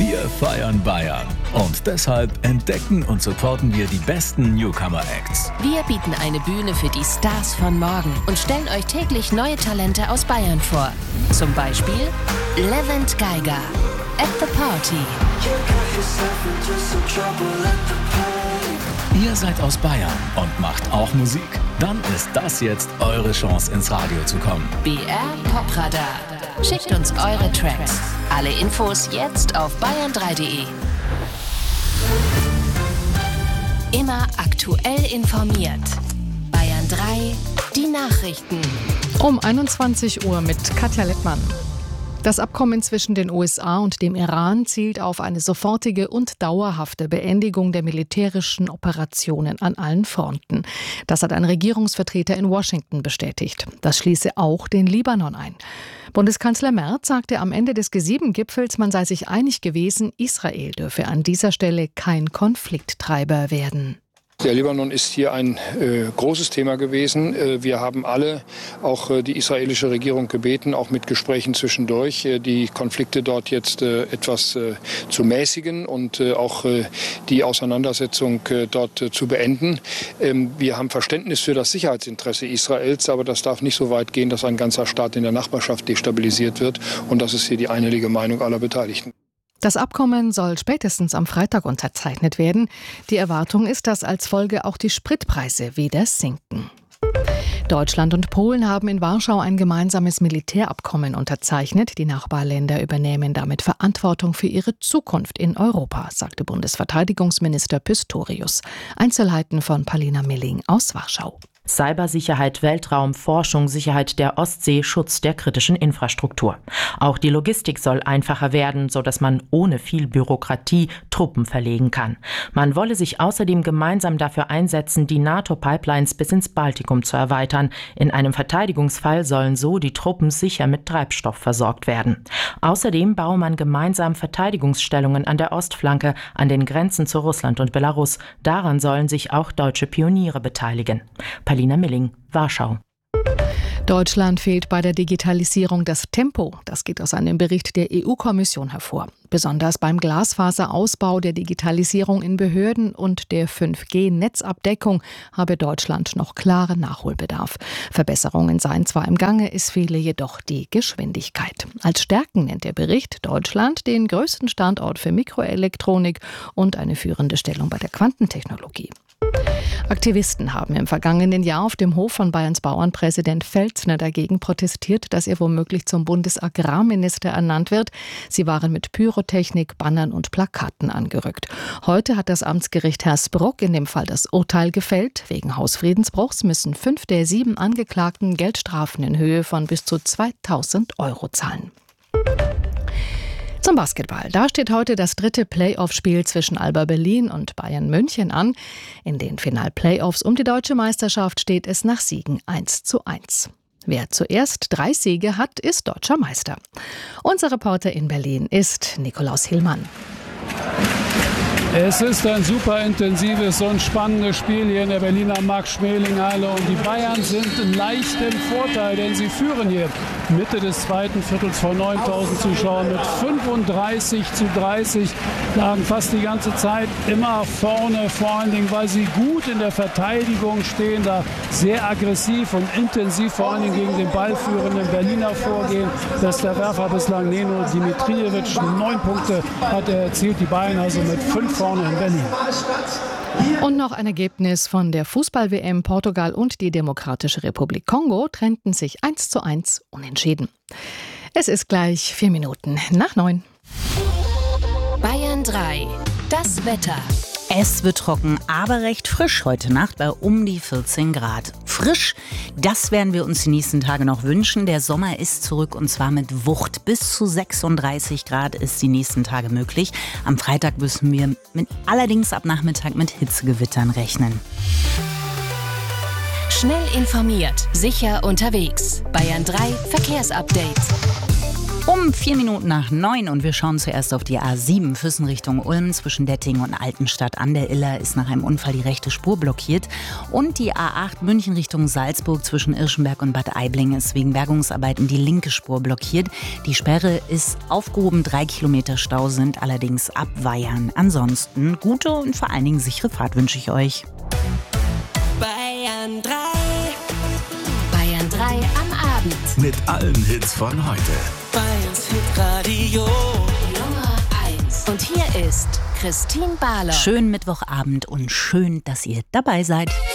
Wir feiern Bayern und deshalb entdecken und supporten wir die besten Newcomer-Acts. Wir bieten eine Bühne für die Stars von morgen und stellen euch täglich neue Talente aus Bayern vor. Zum Beispiel Levent Geiger, At the Party. Ihr seid aus Bayern und macht auch Musik? Dann ist das jetzt eure Chance, ins Radio zu kommen. BR Popradar. Schickt uns eure Tracks. Alle Infos jetzt auf bayern3.de. Immer aktuell informiert. Bayern 3, die Nachrichten. Um 21 Uhr mit Katja Lettmann. Das Abkommen zwischen den USA und dem Iran zielt auf eine sofortige und dauerhafte Beendigung der militärischen Operationen an allen Fronten. Das hat ein Regierungsvertreter in Washington bestätigt. Das schließe auch den Libanon ein. Bundeskanzler Merz sagte am Ende des G7-Gipfels, man sei sich einig gewesen, Israel dürfe an dieser Stelle kein Konflikttreiber werden. Der Libanon ist hier ein großes Thema gewesen. Wir haben alle, auch die israelische Regierung gebeten, auch mit Gesprächen zwischendurch, die Konflikte dort jetzt etwas zu mäßigen und auch die Auseinandersetzung dort zu beenden. Wir haben Verständnis für das Sicherheitsinteresse Israels, aber das darf nicht so weit gehen, dass ein ganzer Staat in der Nachbarschaft destabilisiert wird. Und das ist hier die einhellige Meinung aller Beteiligten. Das Abkommen soll spätestens am Freitag unterzeichnet werden. Die Erwartung ist, dass als Folge auch die Spritpreise wieder sinken. Deutschland und Polen haben in Warschau ein gemeinsames Militärabkommen unterzeichnet. Die Nachbarländer übernehmen damit Verantwortung für ihre Zukunft in Europa, sagte Bundesverteidigungsminister Pistorius. Einzelheiten von Palina Milling aus Warschau. Cybersicherheit, Weltraum, Forschung, Sicherheit der Ostsee, Schutz der kritischen Infrastruktur. Auch die Logistik soll einfacher werden, sodass man ohne viel Bürokratie Truppen verlegen kann. Man wolle sich außerdem gemeinsam dafür einsetzen, die NATO-Pipelines bis ins Baltikum zu erweitern. In einem Verteidigungsfall sollen so die Truppen sicher mit Treibstoff versorgt werden. Außerdem baue man gemeinsam Verteidigungsstellungen an der Ostflanke, an den Grenzen zu Russland und Belarus. Daran sollen sich auch deutsche Pioniere beteiligen. Palina Milling, Warschau. Deutschland fehlt bei der Digitalisierung das Tempo. Das geht aus einem Bericht der EU-Kommission hervor. Besonders beim Glasfaserausbau, der Digitalisierung in Behörden und der 5G-Netzabdeckung habe Deutschland noch klaren Nachholbedarf. Verbesserungen seien zwar im Gange, es fehle jedoch die Geschwindigkeit. Als Stärken nennt der Bericht Deutschland den größten Standort für Mikroelektronik und eine führende Stellung bei der Quantentechnologie. Aktivisten haben im vergangenen Jahr auf dem Hof von Bayerns Bauernpräsident Pfälzner dagegen protestiert, dass er womöglich zum Bundesagrarminister ernannt wird. Sie waren mit Pyrotechnik, Bannern und Plakaten angerückt. Heute hat das Amtsgericht Hersbruck in dem Fall das Urteil gefällt. Wegen Hausfriedensbruchs müssen 5 der 7 Angeklagten Geldstrafen in Höhe von bis zu 2.000 € zahlen. Zum Basketball. Da steht heute das 3. Playoff-Spiel zwischen Alba Berlin und Bayern München an. In den Final-Playoffs um die deutsche Meisterschaft steht es nach Siegen 1:1. Wer zuerst 3 Siege hat, ist deutscher Meister. Unser Reporter in Berlin ist Nikolaus Hillmann. Es ist ein super intensives und spannendes Spiel hier in der Berliner Max-Schmeling-Halle und die Bayern sind leicht im Vorteil, denn sie führen hier Mitte des zweiten Viertels vor 9.000 Zuschauern mit 35:30, lagen fast die ganze Zeit immer vorne, vor allen Dingen, weil sie gut in der Verteidigung stehen, da sehr aggressiv und intensiv vor allen Dingen gegen den ballführenden Berliner vorgehen. Bester Werfer bislang Neno Dimitrijevic, 9 Punkte hat er erzielt, die Bayern also mit 5 vorne in Berlin. Und noch ein Ergebnis von der Fußball-WM. Portugal und die Demokratische Republik Kongo trennten sich 1:1 unentschieden. Es ist gleich 4 Minuten nach 9. Bayern 3, das Wetter. Es wird trocken, aber recht frisch heute Nacht bei um die 14 Grad. Frisch, das werden wir uns die nächsten Tage noch wünschen. Der Sommer ist zurück und zwar mit Wucht. Bis zu 36 Grad ist die nächsten Tage möglich. Am Freitag müssen wir allerdings ab Nachmittag mit Hitzegewittern rechnen. Schnell informiert, sicher unterwegs. Bayern 3 Verkehrsupdate. Um 4 Minuten nach 9 und wir schauen zuerst auf die A7 Füssen Richtung Ulm. Zwischen Detting und Altenstadt an der Iller ist nach einem Unfall die rechte Spur blockiert. Und die A8 München Richtung Salzburg zwischen Irschenberg und Bad Aibling ist wegen Bergungsarbeiten die linke Spur blockiert. Die Sperre ist aufgehoben, 3 Kilometer Stau sind allerdings ab Weyern. Ansonsten gute und vor allen Dingen sichere Fahrt wünsche ich euch. Bayern 3. Bayern 3 am Abend. Mit allen Hits von heute. Bayerns Hitradio Nummer 1. Und hier ist Christine Barlow. Schönen Mittwochabend und schön, dass ihr dabei seid.